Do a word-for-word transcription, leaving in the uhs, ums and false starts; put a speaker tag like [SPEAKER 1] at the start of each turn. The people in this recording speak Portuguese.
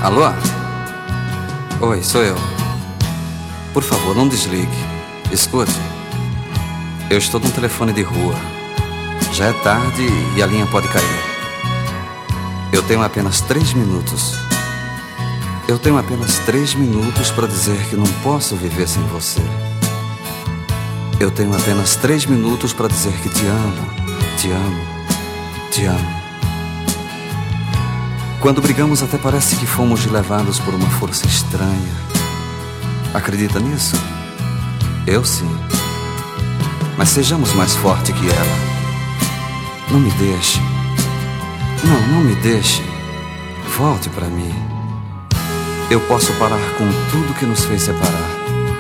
[SPEAKER 1] Alô? Oi, sou eu. Por favor, não desligue. Escute. Eu estou num telefone de rua. Já é tarde e a linha pode cair. Eu tenho apenas três minutos. Eu tenho apenas três minutos para dizer que não posso viver sem você. Eu tenho apenas três minutos para dizer que te amo, te amo, te amo. Quando brigamos até parece que fomos levados por uma força estranha. Acredita nisso? Eu sim. Mas sejamos mais fortes que ela. Não me deixe. Não, não me deixe. Volte para mim. Eu posso parar com tudo que nos fez separar.